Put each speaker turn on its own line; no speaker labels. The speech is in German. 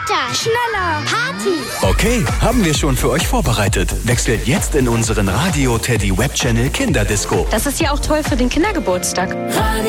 Weiter! Schneller! Party!
Okay, haben wir schon für euch vorbereitet. Wechselt jetzt in unseren Radio Teddy Web Channel Kinderdisco.
Das ist ja auch toll für den Kindergeburtstag.
Radio